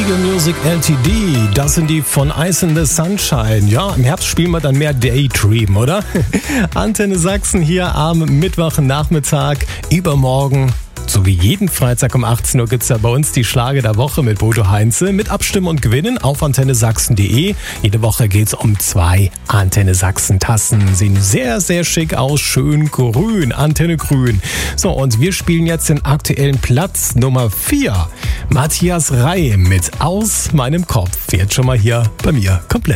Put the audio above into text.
Radio Music LTD, das sind die von Ice in the Sunshine. Ja, im Herbst spielen wir dann mehr Daydream, oder? Antenne Sachsen hier am Mittwochnachmittag, übermorgen. So wie jeden Freitag um 18 Uhr gibt es ja bei uns die Schlager der Woche mit Bodo Heinze. Mit Abstimmen und Gewinnen auf antennesachsen.de. Jede Woche geht es um 2 Antenne Sachsen Tassen. Sehen sehr, sehr schick aus. Schön grün. Antenne grün. So, und wir spielen jetzt den aktuellen Platz Nummer 4. Matthias Reih mit Aus meinem Kopf. Jetzt schon mal hier bei mir komplett.